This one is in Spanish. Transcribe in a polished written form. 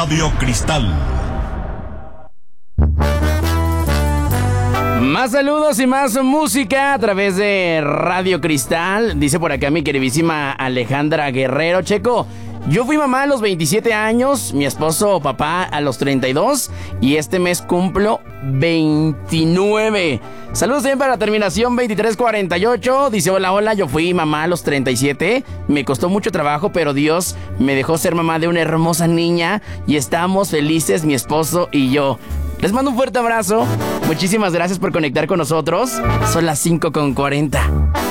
Radio Cristal. Más saludos y más música a través de Radio Cristal. Dice por acá mi queridísima Alejandra Guerrero. Checo, yo fui mamá a los 27 años, mi esposo o papá a los 32 y este mes cumplo 29. Saludos también para la terminación 2348. Dice, hola, yo fui mamá a los 37. Me costó mucho trabajo, pero Dios me dejó ser mamá de una hermosa niña y estamos felices, mi esposo y yo. Les mando un fuerte abrazo. Muchísimas gracias por conectar con nosotros. Son las 5:40.